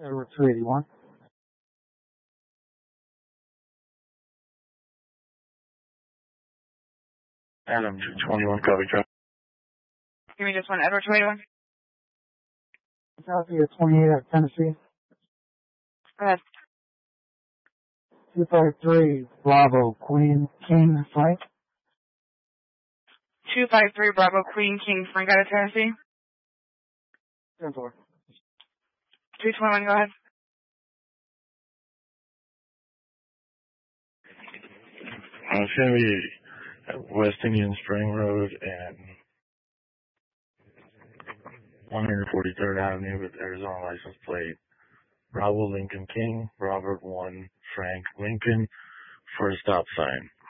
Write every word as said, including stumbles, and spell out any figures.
Edward two eighty-one. Adam two twenty-one, copy truck. Give me just one, Edward two eighty-one. Copy of twenty-eight out of Tennessee. Go ahead. two five three, Bravo, Queen, King, Frank. two five three, Bravo, Queen, King, Frank out of Tennessee. ten four. two twenty-one, go ahead. Uh, it's going to be at West Indian Spring Road and one forty-third Avenue with Arizona license plate. Bravo Lincoln King, Robert one Frank Lincoln for a stop sign.